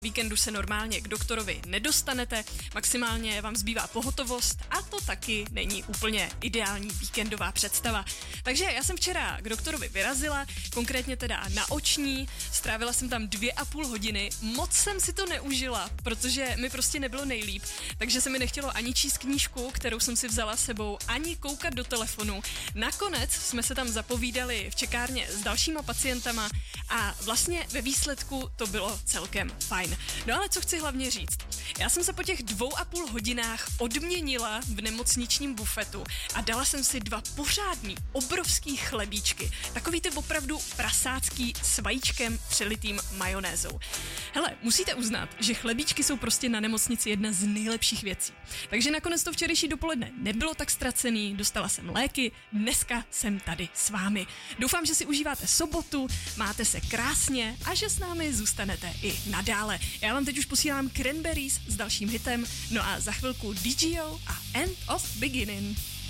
Víkendu se normálně k doktorovi nedostanete, maximálně vám zbývá pohotovost a to taky není úplně ideální víkendová představa. Takže já jsem včera k doktorovi vyrazila, konkrétně teda na oční, strávila jsem tam 2,5 hodiny, moc jsem si to neužila, protože mi prostě nebylo nejlíp, takže se mi nechtělo ani číst knížku, kterou jsem si vzala sebou, ani koukat do telefonu. Nakonec jsme se tam zapovídali v čekárně s dalšíma pacientama a vlastně ve výsledku to bylo celkem fajn. No ale co chci hlavně říct? Já jsem se po těch 2,5 hodinách odměnila v nemocničním bufetu a dala jsem si 2 pořádný, obrovský chlebíčky. Takový ty opravdu prasácký s vajíčkem přelitým majonézou. Hele, musíte uznat, že chlebíčky jsou prostě na nemocnici jedna z nejlepších věcí. Takže nakonec to včerejší dopoledne nebylo tak ztracený, dostala jsem léky, dneska jsem tady s vámi. Doufám, že si užíváte sobotu, máte se krásně a že s námi zůstanete i nadále. Já vám teď už posílám Cranberries s dalším hitem, no a za chvilku DGO a End of Beginning.